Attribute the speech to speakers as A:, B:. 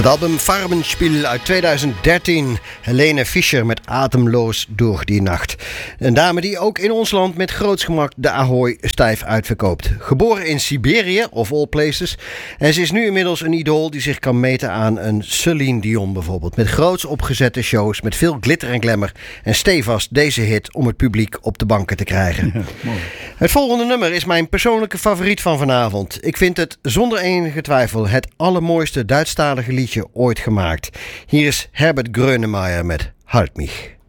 A: Het album Farbenspiel uit 2013. Helene Fischer met Atemloos door die nacht. Een dame die ook in ons land met groots gemak de Ahoy stijf uitverkoopt. Geboren in Siberië, of all places. En ze is nu inmiddels een idool die zich kan meten aan een Celine Dion bijvoorbeeld. Met groots opgezette shows, met veel glitter en glamour. En stevast deze hit om het publiek op de banken te krijgen. Ja, mooi. Het volgende nummer is mijn persoonlijke favoriet van vanavond. Ik vind het zonder enige twijfel het allermooiste Duitsstalige liedje ooit gemaakt. Hier is Herbert Grönemeyer met Halt mich.